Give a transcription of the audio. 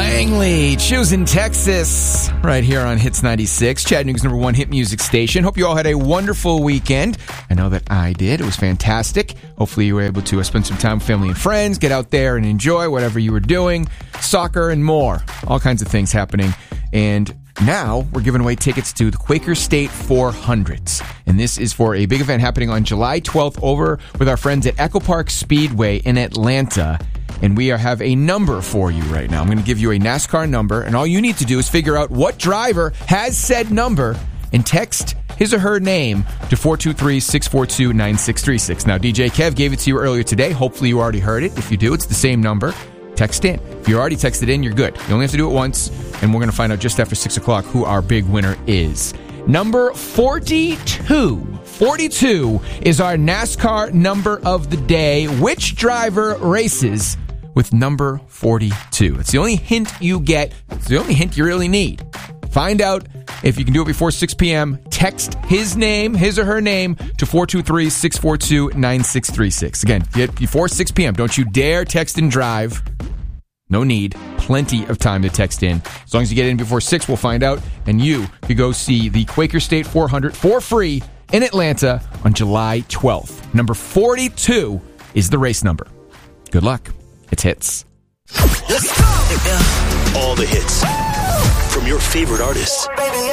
Langley, choosing Texas, right here on Hits 96, Chattanooga's number one hit music station. Hope you all had a wonderful weekend. I know that I did. It was fantastic. Hopefully you were able to spend some time with family and friends, get out there and enjoy whatever you were doing, soccer and more. All kinds of things happening. And now we're giving away tickets to the Quaker State 400s. And this is for a big event happening on July 12th over with our friends at Echo Park Speedway in Atlanta. And we have a number for you right now. I'm going to give you a NASCAR number, and all you need to do is figure out what driver has said number and text his or her name to 423-642-9636. Now, DJ Kev gave it to you earlier today. Hopefully you already heard it. If you do, it's the same number. Text in. If you already texted in, you're good. You only have to do it once, and we're going to find out just after 6 o'clock who our big winner is. Number 42. 42 is our NASCAR number of the day. Which driver races with number 42? It's the only hint you get. It's the only hint you really need. Find out if you can do it before 6 p.m. Text his or her name to 423-642-9636. Again, get before 6 p.m. Don't you dare text and drive. No need. Plenty of time to text in. As long as you get in before 6, we'll find out. And you can go see the Quaker State 400 for free in Atlanta on July 12th. Number 42 is the race number. Good luck. It's Hits. Let's go! All the hits from your favorite artists.